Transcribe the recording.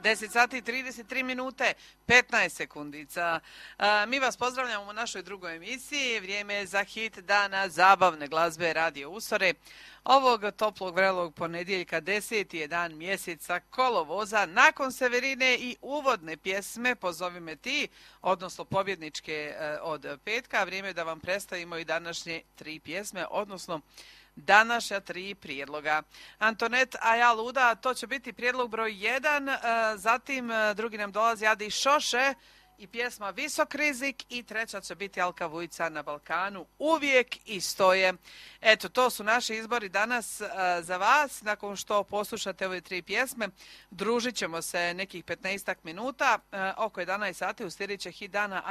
10 sati i 33 minute, 15 sekundica. Mi vas pozdravljamo u našoj drugoj emisiji. Vrijeme je za hit dana zabavne glazbe Radio Usore. Ovog toplog vrelog ponedjeljka 10. je dan mjeseca kolovoza. Nakon Severine i uvodne pjesme Pozovi me ti, odnosno pobjedničke od petka, vrijeme je da vam predstavimo i današnje 3 pjesme, odnosno današnja 3 prijedloga. Antonet, a ja luda, to će biti prijedlog broj 1, zatim drugi nam dolazi Adi Šoše i pjesma Visok rizik i treća će biti Alka Vujica Na Balkanu uvijek i stoje. Eto, to su naši izbori danas za vas. Nakon što poslušate ove 3 pjesme, družit ćemo se nekih 15 minuta. Oko 11 sati uslijedit će hit dana